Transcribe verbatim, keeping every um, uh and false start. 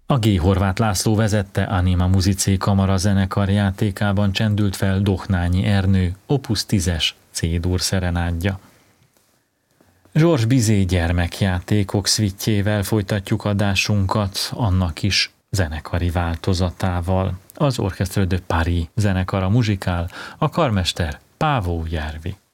A G. Horváth László vezette Anima Musicae kamara zenekar játékában csendült fel Dohnányi Ernő opus tízes C-dur szerenádja. Georges Bizet gyermekjátékok szvittjével folytatjuk adásunkat, annak is zenekari változatával. Az Orchestre de Paris zenekara muzsikál, a karmester Pávó Järvi.